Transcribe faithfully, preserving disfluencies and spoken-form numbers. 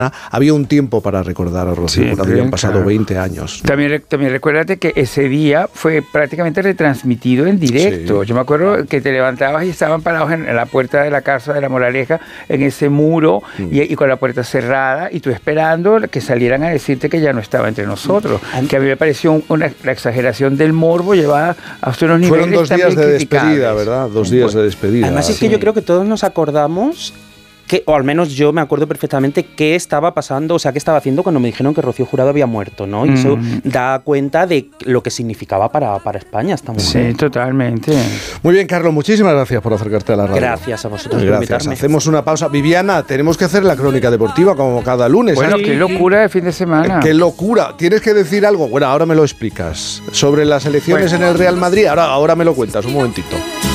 había un tiempo para recordar a Rocío Jurado, sí, habían pasado claro. veinte años. También, también recuérdate que ese día fue prácticamente retransmitido en directo. Sí. Yo me acuerdo que te levantabas y estaban parados en la puerta de la casa de La Moraleja, en ese muro, mm. y, y con la puerta cerrada, y tú esperando que salieran a decirte que ya no estaba entre nosotros. Mm. Que a mí me pareció una, la exageración del morbo llevada hasta unos niveles. Fueron dos días de despedida, ¿verdad? Dos días de despedida. Además es que sí. yo creo que todos nos acordamos... Que, o al menos yo me acuerdo perfectamente qué estaba pasando, o sea, qué estaba haciendo cuando me dijeron que Rocío Jurado había muerto, ¿no? Y mm. eso da cuenta de lo que significaba para, para España esta mujer. Sí, totalmente. Muy bien, Carlos, muchísimas gracias por acercarte a la radio. Gracias a vosotros gracias. por invitarme. Hacemos una pausa. Viviana, tenemos que hacer la crónica deportiva como cada lunes. Bueno, ¿eh? qué locura de fin de semana. Qué locura. Tienes que decir algo. Bueno, ahora me lo explicas. Sobre las elecciones bueno. en el Real Madrid. Ahora, ahora me lo cuentas, un momentito.